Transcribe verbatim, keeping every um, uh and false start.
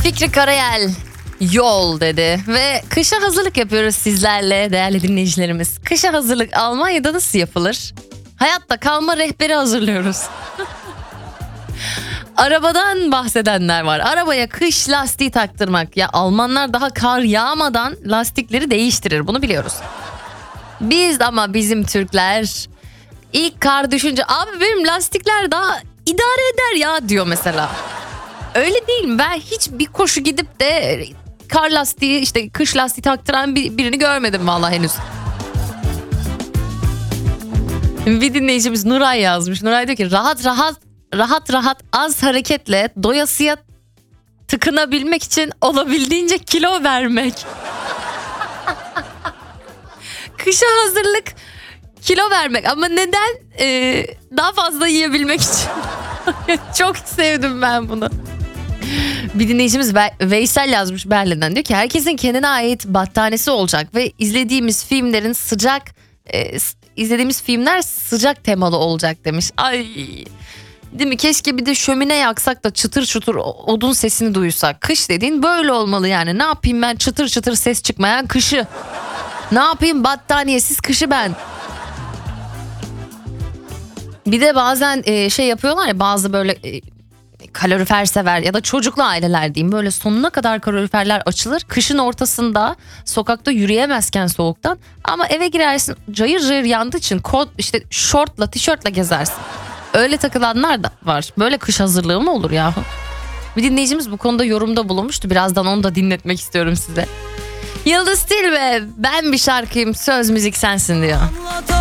Fikri Karayel yol dedi ve kışa hazırlık yapıyoruz sizlerle değerli dinleyicilerimiz. Kışa hazırlık Almanya'da nasıl yapılır? Hayatta kalma rehberi hazırlıyoruz. Arabadan bahsedenler var. Arabaya kış lastiği taktırmak. Ya Almanlar daha kar yağmadan lastikleri değiştirir, bunu biliyoruz. Biz ama bizim Türkler ilk kar düşünce abi benim lastikler daha idare eder ya diyor mesela. Öyle değil mi? Ben hiç bir koşu gidip de kar lastiği işte kış lastiği taktıran bir, birini görmedim vallahi henüz. Bir dinleyicimiz Nuray yazmış. Nuray diyor ki rahat rahat rahat rahat az hareketle doyasıya tıkınabilmek için olabildiğince kilo vermek. Kışa hazırlık kilo vermek ama neden? Ee, daha fazla yiyebilmek için. Çok sevdim ben bunu. Bir dinleyicimiz Veysel yazmış Berlin'den, diyor ki herkesin kendine ait battaniyesi olacak ve izlediğimiz filmlerin sıcak e, izlediğimiz filmler sıcak temalı olacak demiş. Ay, değil mi? Keşke bir de şömine yaksak da çıtır çıtır odun sesini duysak. Kış dediğin böyle olmalı yani. Ne yapayım ben çıtır çıtır ses çıkmayan kışı? Ne yapayım battaniyesiz kışı ben? Bir de bazen e, şey yapıyorlar ya, bazı böyle e, kalorifer sever ya da çocuklu aileler diyeyim, böyle sonuna kadar kaloriferler açılır. Kışın ortasında sokakta yürüyemezken soğuktan, ama eve girersin cayır cayır yandığı için kot işte şortla tişörtle gezersin. Öyle takılanlar da var. Böyle kış hazırlığı mı olur yahu? Bir dinleyicimiz bu konuda yorumda bulunmuştu. Birazdan onu da dinletmek istiyorum size. Yıldız Tilbe ben bir şarkıyım, söz müzik sensin diyor.